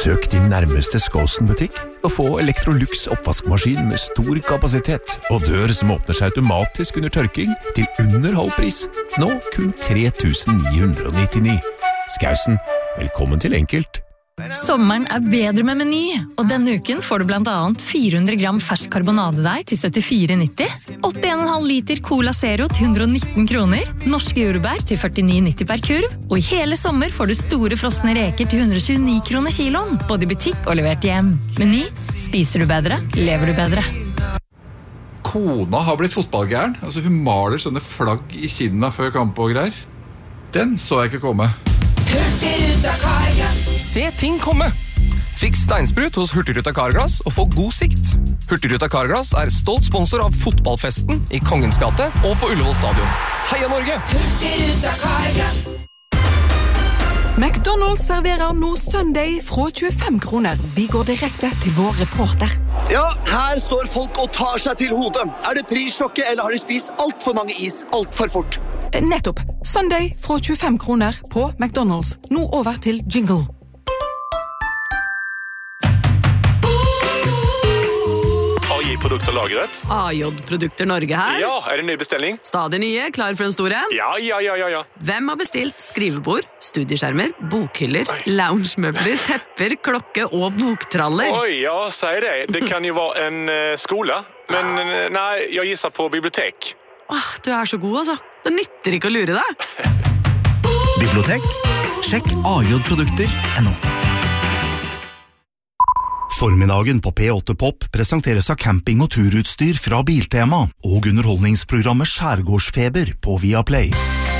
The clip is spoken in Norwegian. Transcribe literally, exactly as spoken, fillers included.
Besøk din nærmeste Skåsen-butikk og få Electrolux oppvaskmaskin med stor kapasitet og dør som åpner seg automatisk under tørking til under halv pris. Nå kun tre tusen ni hundre nittini. Skausen, velkommen til Enkelt. Sommeren er bedre med Meny, og denne uken får du blant annet fire hundre gram fersk karbonadedeig til syttifire nitti, åtte komma fem liter Cola Zero til hundre og nitten kroner, norske jordbær til førtini nitti per kurv, og i hele sommer får du store frosne reker til hundre og tjueni kroner kiloen, både i butikk og levert hjem. Meny, spiser du bedre, lever du bedre. Kona har blitt fotballgæren, altså hun maler sånne flagg i kinna før kamp og greier. Den så jeg ikke komme. Hurtigruta Carglass. Se ting komme! Fikk steinsprut hos Hurtigruta Carglass og få god sikt. Hurtigruta Carglass er stolt sponsor av fotballfesten i Kongens gate og på Ullevål stadion. Heia Norge! Hurtigruta Carglass. McDonald's serverer nå Sunday fra tjuefem kroner. Vi går direkte til vår reporter. Ja, her står folk og tar seg til hodet. Er det prissjokket, eller har de spist alt for mange is alt for fort? Nettopp. Sunday fra tjuefem kroner på McDonald's. Nå over til jingle. A J-produkter lagret. A J-produkter Norge her. Ja, er det en ny bestilling? Stadig nye, klar for en stor en? Ja, ja, ja, ja, ja. Hvem har bestilt skrivebord, studieskjermer, bokhyller, loungemøbler, tepper, klokke og boktraller? Oi, ja, sier det. Det kan jo være en uh, skole, men uh, nei, jeg gisser på bibliotek. Åh, du er så god, altså. Det nytter ikke å lure deg. Bibliotek? Sjekk A J produkter punktum no. Formiddagen på P åtte Pop presenteres av camping- og turutstyr fra Biltema og underholdningsprogrammet Skjærgårdsfeber på Viaplay.